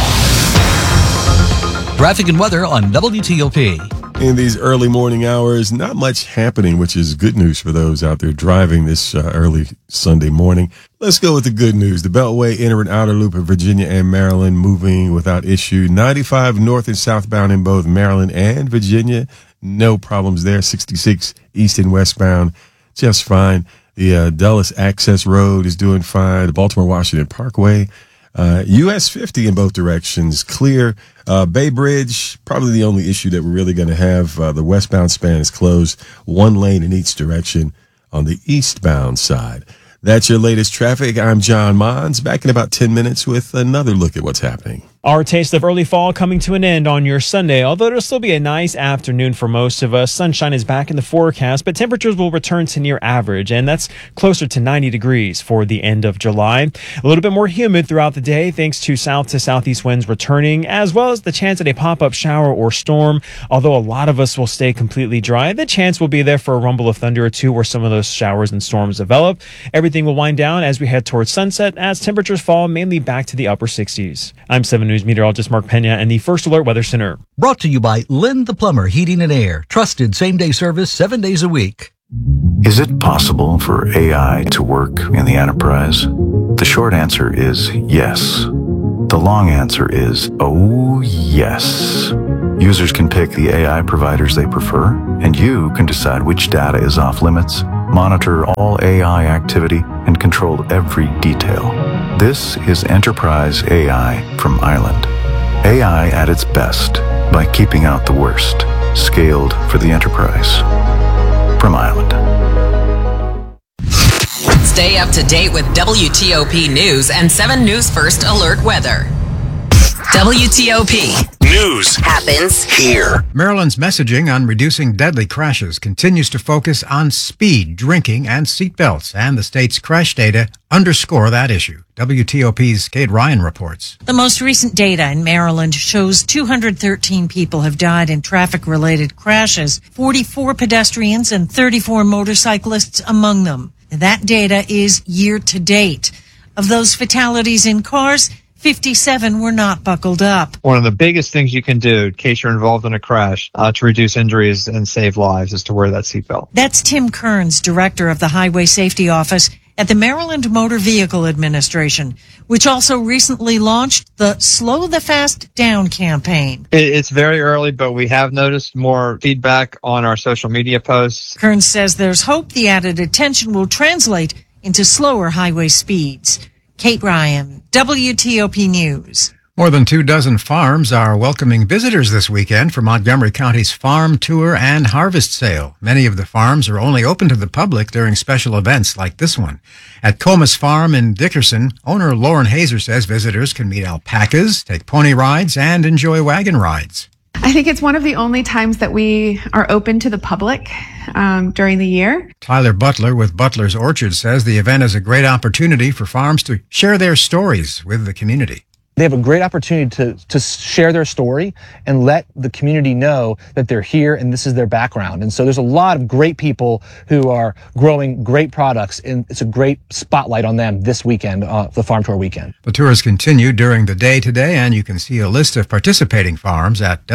Speaker 27: Traffic and weather on WTOP.
Speaker 12: In these early morning hours, not much happening, which is good news for those out there driving this early Sunday morning. Let's go with the good news. The Beltway inner and outer loop of Virginia and Maryland moving without issue. 95 north and southbound in both Maryland and Virginia. No problems there. 66 east and westbound, just fine. The Dulles Access Road is doing fine. The Baltimore-Washington Parkway. US 50 in both directions, clear. Bay Bridge, probably the only issue that we're really going to have. The westbound span is closed, one lane in each direction on the eastbound side. That's your latest traffic. I'm John Mons, back in about 10 minutes with another look at what's happening.
Speaker 1: Our taste of early fall coming to an end on your Sunday, although it'll still be a nice afternoon for most of us. Sunshine is back in the forecast, but temperatures will return to near average, and that's closer to 90 degrees for the end of July. A little bit more humid throughout the day thanks to south to southeast winds returning, as well as the chance at a pop-up shower or storm. Although a lot of us will stay completely dry, the chance will be there for a rumble of thunder or two where some of those showers and storms develop. Everything will wind down as we head towards sunset as temperatures fall mainly back to the upper 60s. I'm 7 News meteorologist Mark Pena in the First Alert Weather Center.
Speaker 27: Brought to you by Lynn the Plumber Heating and Air. Trusted same-day service 7 days a week.
Speaker 3: Is it possible for AI to work in the enterprise? The short answer is yes. The long answer is, oh yes. Users can pick the AI providers they prefer, and you can decide which data is off limits, monitor all AI activity, and control every detail. This is Enterprise AI from Ireland. AI at its best by keeping out the worst. Scaled for the enterprise. From Ireland.
Speaker 16: Stay up to date with WTOP News and 7 News First Alert Weather. WTOP
Speaker 27: News happens here. Maryland's messaging on reducing deadly crashes continues to focus on speed, drinking, and seatbelts, and the state's crash data underscore that issue. WTOP's Kate Ryan reports.
Speaker 6: The most recent data in Maryland shows 213 people have died in traffic-related crashes, 44 pedestrians and 34 motorcyclists among them. That data is year to date. Of those fatalities in cars, 57 were not buckled up.
Speaker 7: One of the biggest things you can do in case you're involved in a crash to reduce injuries and save lives is to wear that seatbelt.
Speaker 6: That's Tim Kearns, director of the Highway Safety Office at the Maryland Motor Vehicle Administration, which also recently launched the Slow the Fast Down campaign.
Speaker 7: It's very early, but we have noticed more feedback on our social media posts.
Speaker 6: Kearns says there's hope the added attention will translate into slower highway speeds. Kate Ryan, WTOP News.
Speaker 4: More than 24 farms are welcoming visitors this weekend for Montgomery County's Farm Tour and Harvest Sale. Many of the farms are only open to the public during special events like this one. At Comus Farm in Dickerson, owner Lauren Hazer says visitors can meet alpacas, take pony rides, and enjoy wagon rides.
Speaker 9: I think it's one of the only times that we are open to the public during the year.
Speaker 4: Tyler Butler with Butler's Orchard says the event is a great opportunity for farms to share their stories with the community.
Speaker 10: They have a great opportunity to share their story and let the community know that they're here and this is their background. And so there's a lot of great people who are growing great products, and it's a great spotlight on them this weekend, the Farm Tour weekend.
Speaker 4: The tours continue during the day today, and you can see a list of participating farms at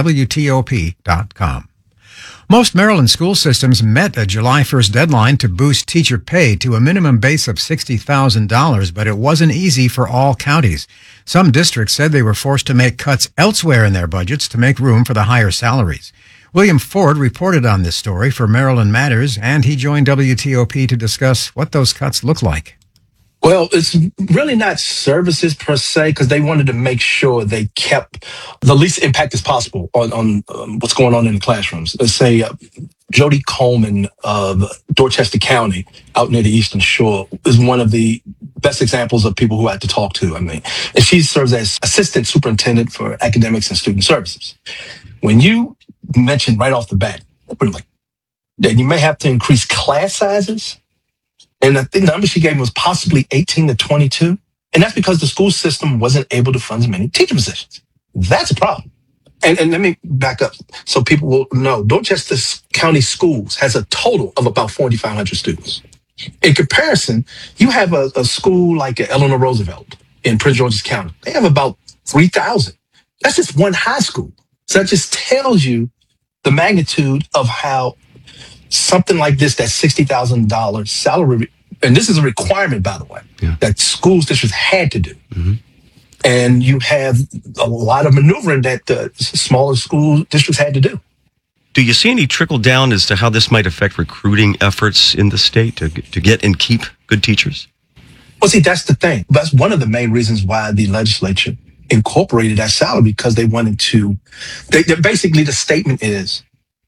Speaker 4: WTOP.com. Most Maryland school systems met a July 1st deadline to boost teacher pay to a minimum base of $60,000, but it wasn't easy for all counties. Some districts said they were forced to make cuts elsewhere in their budgets to make room for the higher salaries. William Ford reported on this story for Maryland Matters, and he joined WTOP to discuss what those cuts look like.
Speaker 14: Well, it's really not services per se, because they wanted to make sure they kept the least impact as possible on what's going on in the classrooms. Let's say Jody Coleman of Dorchester County out near the Eastern Shore is one of the best examples of people who I had to talk to. And she serves as assistant superintendent for academics and student services. When you mentioned right off the bat, like, that you may have to increase class sizes, and the number she gave me was possibly 18 to 22. And that's because the school system wasn't able to fund as many teacher positions. That's a problem. And let me back up so people will know. Dorchester County Schools has a total of about 4,500 students. In comparison, you have a school like Eleanor Roosevelt in Prince George's County. They have about 3,000. That's just one high school. So that just tells you the magnitude of how something like this, that $60,000 salary, and this is a requirement, by the way, that schools districts had to do. Mm-hmm. And you have a lot of maneuvering that the smaller school districts had to do.
Speaker 26: Do you see any trickle down as to how this might affect recruiting efforts in the state to get and keep good teachers?
Speaker 14: Well, see, that's the thing. That's one of the main reasons why the legislature incorporated that salary, because they wanted to, basically the statement is,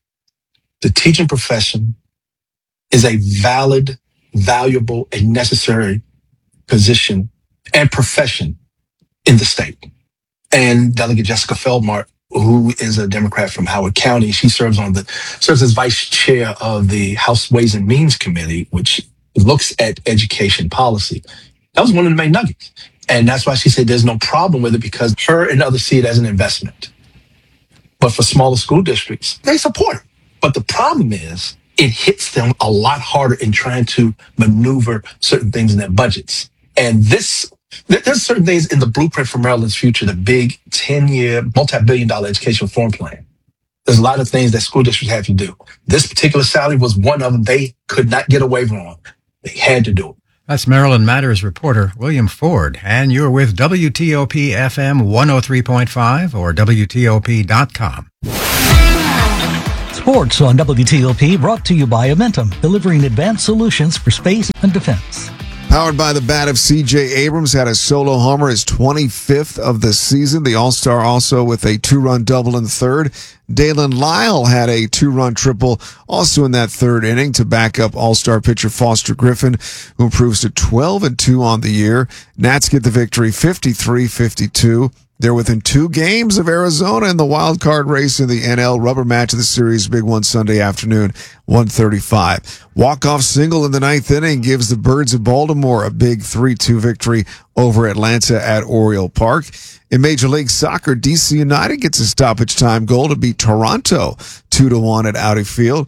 Speaker 14: the teaching profession is a valid, valuable, and necessary position and profession in the state. And Delegate Jessica Feldmart, who is a Democrat from Howard County, she serves as vice chair of the House Ways and Means Committee, which looks at education policy. That was one of the main nuggets. And that's why she said there's no problem with it, because her and others see it as an investment. But for smaller school districts, they support it. But the problem is it hits them a lot harder in trying to maneuver certain things in their budgets. And there's certain things in the blueprint for Maryland's future, the big 10-year, multi-billion-dollar education reform plan. There's a lot of things that school districts have to do. This particular salary was one of them they could not get away from. They had to do it.
Speaker 4: That's Maryland Matters reporter William Ford, and you're with WTOP FM 103.5 or WTOP.com.
Speaker 2: Sports on WTOP brought to you by Amentum, delivering advanced solutions for space and defense.
Speaker 5: Powered by the bat of C.J. Abrams, had a solo homer, his 25th of the season. The All-Star also with a 2-run double in the third. Dalen Lyle had a 2-run triple also in that third inning to back up All-Star pitcher Foster Griffin, who improves to 12-2 on the year. Nats get the victory 53-52. They're within 2 games of Arizona in the wild card race in the NL. Rubber match of the series, big one Sunday afternoon, 1:35. Walk-off single in the 9th inning gives the Birds of Baltimore a big 3-2 victory over Atlanta at Oriole Park. In Major League Soccer, DC United gets a stoppage time goal to beat Toronto 2-1 at Audi Field.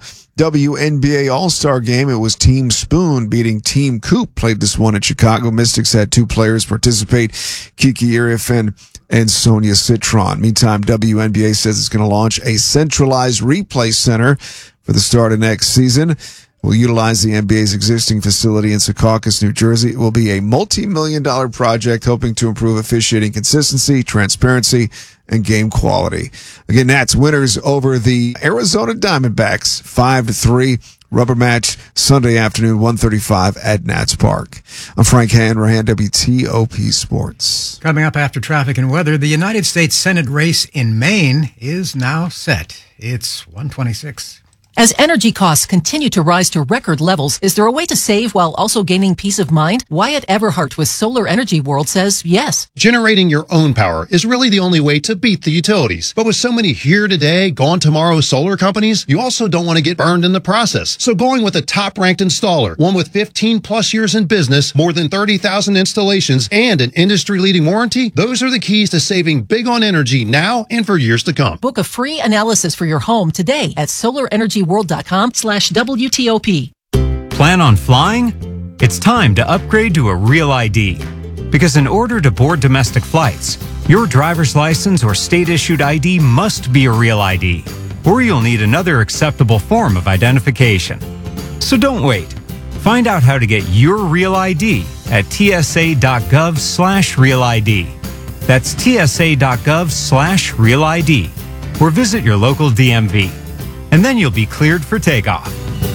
Speaker 5: WNBA All-Star Game, it was Team Spoon beating Team Coop. Played this one at Chicago. Mystics had 2 players participate, Kiki Irifen and Sonia Citron. Meantime, WNBA says it's going to launch a centralized replay center for the start of next season. Will utilize the NBA's existing facility in Secaucus, New Jersey. It will be a multi-million-dollar project hoping to improve officiating consistency, transparency, and game quality. Again, Nats winners over the Arizona Diamondbacks 5-3. Rubber match Sunday afternoon, 1:35 at Nats Park. I'm Frank Hanrahan, WTOP Sports.
Speaker 4: Coming up after traffic and weather, the United States Senate race in Maine is now set. It's 1:26.
Speaker 11: As energy costs continue to rise to record levels, is there a way to save while also gaining peace of mind? Wyatt Everhart with Solar Energy World says yes.
Speaker 13: Generating your own power is really the only way to beat the utilities. But with so many here today, gone tomorrow solar companies, you also don't want to get burned in the process. So going with a top-ranked installer, one with 15 plus years in business, more than 30,000 installations, and an industry-leading warranty, those are the keys to saving big on energy now and for years to come.
Speaker 11: Book a free analysis for your home today at solarenergyworld.com/WTOP.
Speaker 15: Plan on flying? It's time to upgrade to a Real ID. Because in order to board domestic flights, your driver's license or state-issued ID must be a Real ID, or you'll need another acceptable form of identification. So don't wait. Find out how to get your Real ID at tsa.gov/RealID. That's tsa.gov/RealID. Or visit your local DMV. And then you'll be cleared for takeoff.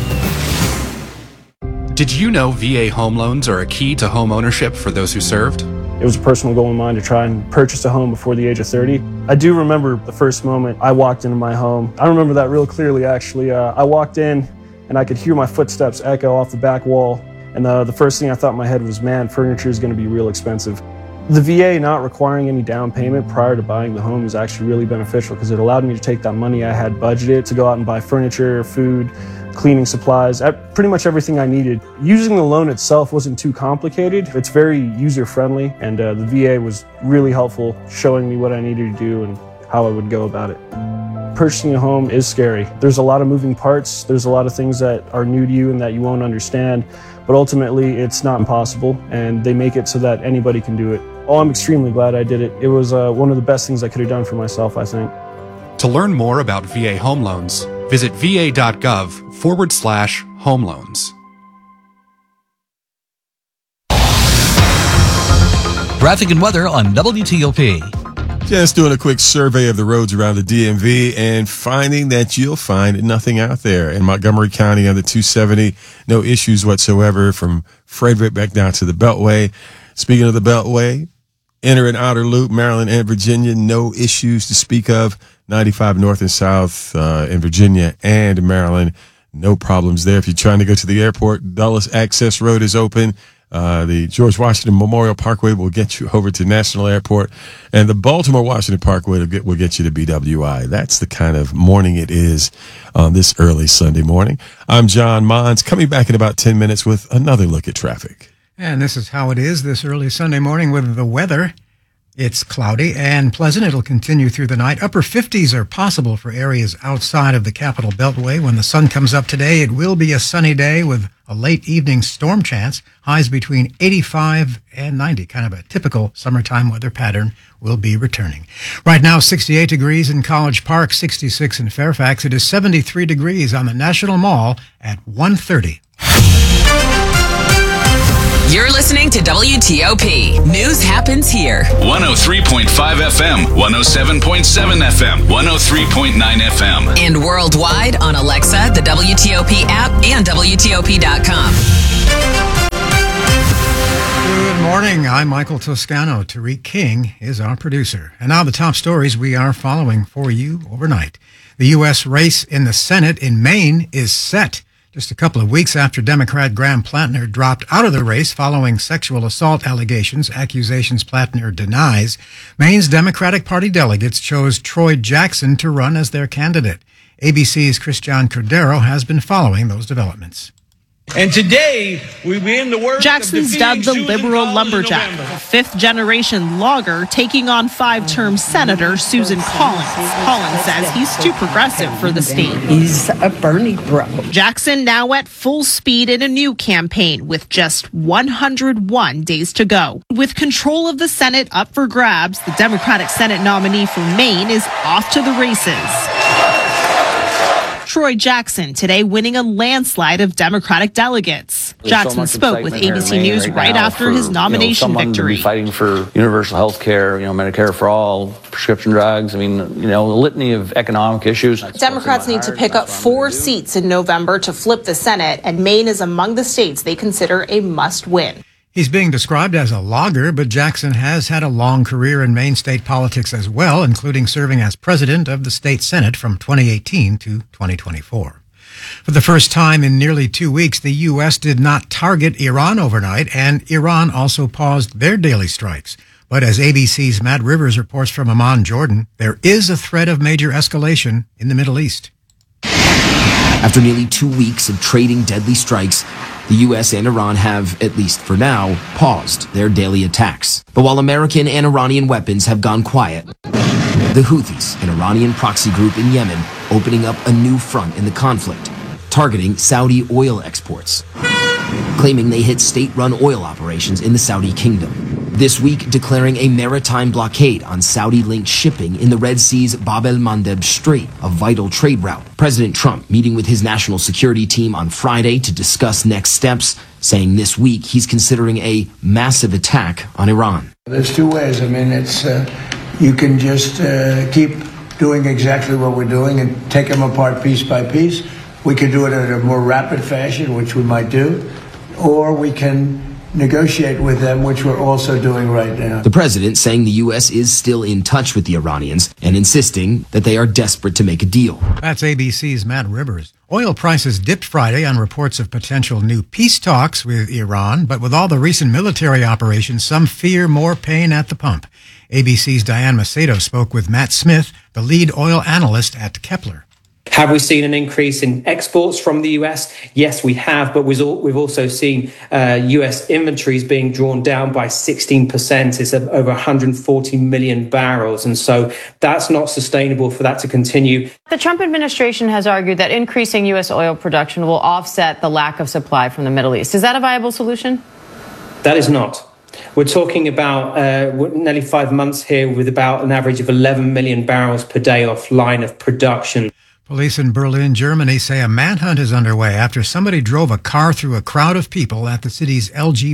Speaker 18: Did you know VA home loans are a key to home ownership for those who served?
Speaker 19: It was a personal goal of mine to try and purchase a home before the age of 30. I do remember the first moment I walked into my home. I remember that real clearly, actually. I walked in and I could hear my footsteps echo off the back wall. And the first thing I thought in my head was, man, furniture is going to be real expensive. The VA not requiring any down payment prior to buying the home is actually really beneficial because it allowed me to take that money I had budgeted to go out and buy furniture, food, cleaning supplies, pretty much everything I needed. Using the loan itself wasn't too complicated. It's very user-friendly, and the VA was really helpful showing me what I needed to do and how I would go about it. Purchasing a home is scary. There's a lot of moving parts. There's a lot of things that are new to you and that you won't understand, but ultimately it's not impossible, and they make it so that anybody can do it. Oh, I'm extremely glad I did it. It was one of the best things I could have done for myself, I think.
Speaker 18: To learn more about VA home loans, visit va.gov/home loans.
Speaker 2: Traffic and weather on WTOP.
Speaker 12: Just doing a quick survey of the roads around the DMV and finding that you'll find nothing out there. In Montgomery County on the 270, no issues whatsoever from Frederick back down to the Beltway. Speaking of the Beltway, inner and outer loop, Maryland and Virginia, no issues to speak of. 95 north and south in Virginia and Maryland, no problems there. If you're trying to go to the airport, Dulles Access Road is open. The George Washington Memorial Parkway will get you over to National Airport, and the Baltimore Washington Parkway will get you to BWI. That's the kind of morning it is on this early Sunday morning. I'm John Mons, coming back in about 10 minutes with another look at traffic.
Speaker 27: And this is how it is this early Sunday morning with the weather. It's cloudy and pleasant. It'll continue through the night. Upper 50s are possible for areas outside of the Capital Beltway. When the sun comes up today, it will be a sunny day with a late evening storm chance. Highs between 85 and 90. Kind of a typical summertime weather pattern will be returning. Right now, 68 degrees in College Park, 66 in Fairfax. It is 73 degrees on the National Mall at 1:30.
Speaker 16: You're listening to WTOP. News happens here.
Speaker 17: 103.5 FM, 107.7 FM, 103.9 FM.
Speaker 16: And worldwide on Alexa, the WTOP app, and WTOP.com.
Speaker 27: Good morning. I'm Michael Toscano. Tariq King is our producer. And now the top stories we are following for you overnight. The U.S. race in the Senate in Maine is set. Just a couple of weeks after Democrat Graham Plattner dropped out of the race following sexual assault allegations, accusations Plattner denies, Maine's Democratic Party delegates chose Troy Jackson to run as their candidate. ABC's Christian Cordero has been following those developments.
Speaker 20: And today, we begin the work
Speaker 21: Jackson's dubbed the liberal lumberjack, fifth-generation logger taking on five-term Senator Susan Collins. Collins says he's too progressive for the state.
Speaker 22: He's a Bernie bro.
Speaker 21: Jackson now at full speed in a new campaign with just 101 days to go. With control of the Senate up for grabs, the Democratic Senate nominee for Maine is off to the races. Troy Jackson today winning a landslide of Democratic delegates. Jackson spoke with ABC News right after his nomination victory.
Speaker 23: To be fighting for universal health care, Medicare for all, prescription drugs. I mean, a litany of economic issues.
Speaker 21: Democrats need to pick up 4 seats in November to flip the Senate, and Maine is among the states they consider a must-win.
Speaker 27: He's being described as a logger, but Jackson has had a long career in Maine state politics as well, including serving as president of the state Senate from 2018 to 2024. For the first time in nearly 2 weeks, the U.S. did not target Iran overnight, and Iran also paused their daily strikes. But as ABC's Matt Rivers reports from Amman, Jordan, there is a threat of major escalation in the Middle East.
Speaker 24: After nearly 2 weeks of trading deadly strikes, the U.S. and Iran have, at least for now, paused their daily attacks. But while American and Iranian weapons have gone quiet, the Houthis, an Iranian proxy group in Yemen, opening up a new front in the conflict, targeting Saudi oil exports, claiming they hit state-run oil operations in the Saudi kingdom. This week, declaring a maritime blockade on Saudi-linked shipping in the Red Sea's Bab el-Mandeb Strait, a vital trade route. President Trump meeting with his national security team on Friday to discuss next steps, saying this week he's considering a massive attack on Iran.
Speaker 25: There's 2 ways. I mean, it's you can just keep doing exactly what we're doing and take them apart piece by piece. We can do it in a more rapid fashion, which we might do, or we can negotiate with them, which we're also doing right now.
Speaker 24: The president saying the U.S. is still in touch with the Iranians and insisting that they are desperate to make a deal.
Speaker 27: That's ABC's Matt Rivers. Oil prices dipped Friday on reports of potential new peace talks with Iran, but with all the recent military operations, some fear more pain at the pump. ABC's Diane Macedo spoke with Matt Smith, the lead oil analyst at Kepler.
Speaker 28: Have we seen an increase in exports from the US? Yes, we have, but we've also seen US inventories being drawn down by 16%. It's over 140 million barrels. And so that's not sustainable for that to continue.
Speaker 29: The Trump administration has argued that increasing US oil production will offset the lack of supply from the Middle East. Is that a viable solution?
Speaker 28: That is not. We're talking about nearly 5 months here with about an average of 11 million barrels per day offline of production.
Speaker 27: Police in Berlin, Germany say a manhunt is underway after somebody drove a car through a crowd of people at the city's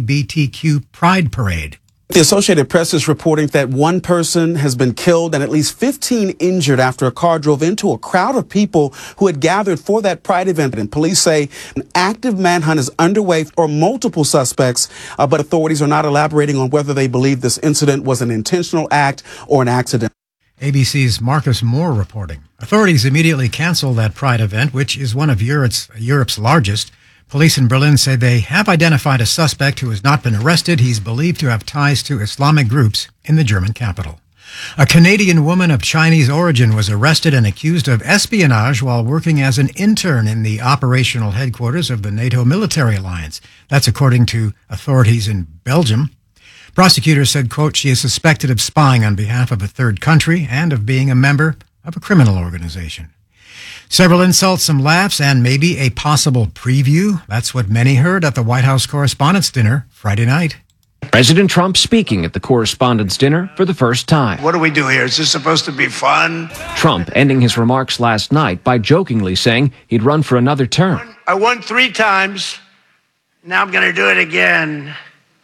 Speaker 27: LGBTQ Pride Parade.
Speaker 30: The Associated Press is reporting that one person has been killed and at least 15 injured after a car drove into a crowd of people who had gathered for that Pride event. And police say an active manhunt is underway for multiple suspects, but authorities are not elaborating on whether they believe this incident was an intentional act or an accident.
Speaker 27: ABC's Marcus Moore reporting. Authorities immediately canceled that Pride event, which is one of Europe's largest.
Speaker 4: Police in Berlin say they have identified a suspect who has not been arrested. He's believed to have ties to Islamic groups in the German capital. A Canadian woman of Chinese origin was arrested and accused of espionage while working as an intern in the operational headquarters of the NATO military alliance. That's according to authorities in Belgium. Prosecutors said, quote, she is suspected of spying on behalf of a third country and of being a member of a criminal organization. Several insults, some laughs, and maybe a possible preview. That's what many heard at the White House Correspondents' Dinner Friday night.
Speaker 1: President Trump speaking at the Correspondents' Dinner for the first time.
Speaker 25: What do we do here? Is this supposed to be fun?
Speaker 1: Trump ending his remarks last night by jokingly saying he'd run for another term.
Speaker 25: I won 3 times. Now I'm going to do it again.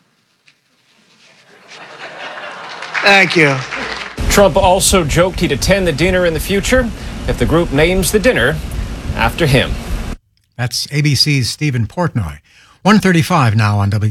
Speaker 25: Thank you.
Speaker 3: Trump also joked he'd attend the dinner in the future if the group names the dinner after him.
Speaker 4: That's ABC's Stephen Portnoy. 1:35 now on